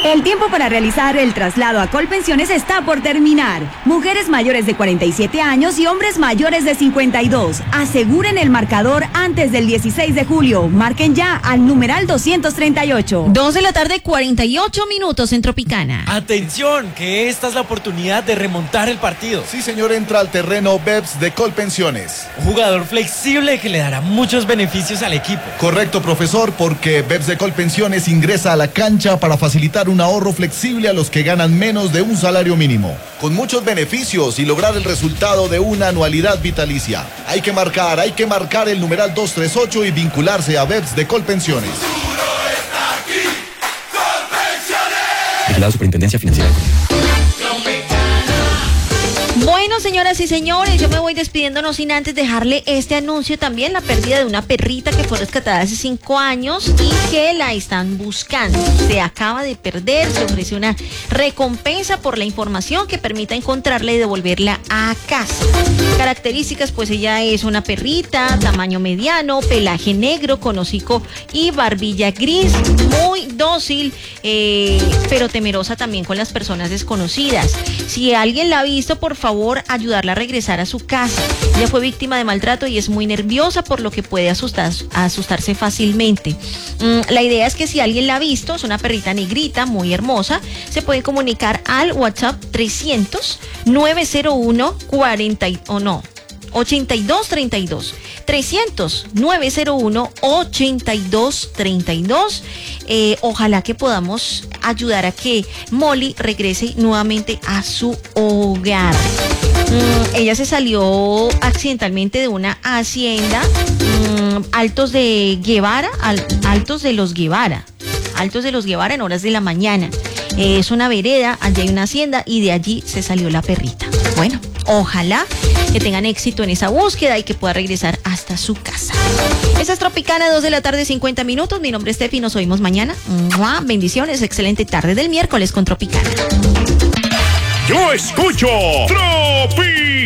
El tiempo para realizar el traslado a Colpensiones está por terminar. Mujeres mayores de 47 años y hombres mayores de 52. Aseguren el marcador antes del 16 de julio. Marquen ya al numeral 238. 2:48 en Tropicana. Atención, que esta es la oportunidad de remontar el partido. Sí, señor, entra al terreno BEPS de Colpensiones. Un jugador flexible que le dará muchos beneficios al equipo. Correcto, profesor, porque BEPS de Colpensiones ingresa a la cancha para facilitar un ahorro flexible a los que ganan menos de un salario mínimo, con muchos beneficios y lograr el resultado de una anualidad vitalicia. Hay que marcar el numeral 238 y vincularse a BEPS de Colpensiones. La Superintendencia Financiera de Colombia. Bueno, señoras y señores, yo me voy despidiendo no sin antes dejarle este anuncio también, la pérdida de una perrita que fue rescatada hace 5 años y que la están buscando. Se acaba de perder, se ofrece una recompensa por la información que permita encontrarla y devolverla a casa. Características, pues ella es una perrita, tamaño mediano, pelaje negro con hocico y barbilla gris, muy dócil, pero temerosa también con las personas desconocidas. Si alguien la ha visto, por favor, ayudarla a regresar a su casa. Ella fue víctima de maltrato y es muy nerviosa, por lo que puede asustarse fácilmente. La idea es que si alguien la ha visto, es una perrita negrita, muy hermosa, se puede comunicar al WhatsApp 8232. 300-901-8232. Ojalá que podamos ayudar a que Molly regrese nuevamente a su hogar. Ella se salió accidentalmente de una hacienda, Altos de los Guevara en horas de la mañana. Es una vereda, allí hay una hacienda y de allí se salió la perrita. Bueno, ojalá que tengan éxito en esa búsqueda y que pueda regresar hasta su casa. Esa es Tropicana, 2:50 p.m. Mi nombre es Steffi, nos oímos mañana. Bendiciones, excelente tarde del miércoles con Tropicana. Yo escucho Tropi.